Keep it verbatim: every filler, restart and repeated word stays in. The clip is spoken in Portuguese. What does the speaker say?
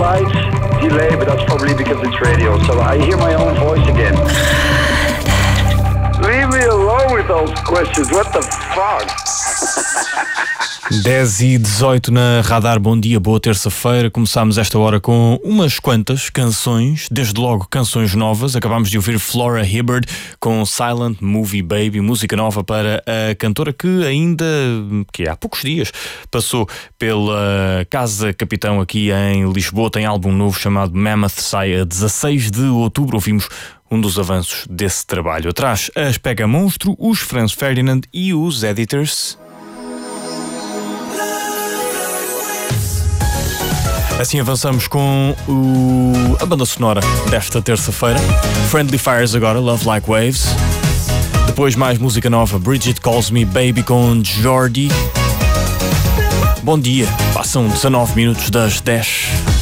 slight delay, but that's probably because it's radio. So I hear my own voice again. Leave me alone with those questions. What the fuck? dez e dezoito na Radar. Bom dia, boa terça-feira. Começámos esta hora com umas quantas canções, desde logo canções novas. Acabámos de ouvir Flora Hibbert com Silent Movie Baby, música nova para a cantora que ainda, que há poucos dias, passou pela Casa Capitão aqui em Lisboa. Tem álbum novo chamado Mammoth, sai a dezasseis de outubro. Ouvimos um dos avanços desse trabalho. Atrás, as Pega Monstro, os Franz Ferdinand e os Editors. Assim avançamos com o... a banda sonora desta terça-feira. Friendly Fires agora, Love Like Waves. Depois mais música nova, Bridget Calls Me Baby com Jordi. Bom dia, passam dezanove minutos das dez.